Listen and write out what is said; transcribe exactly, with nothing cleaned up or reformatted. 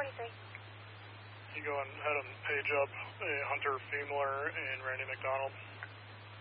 twenty-three. You go ahead and page up uh, Hunter Fiemler and Randy McDonald.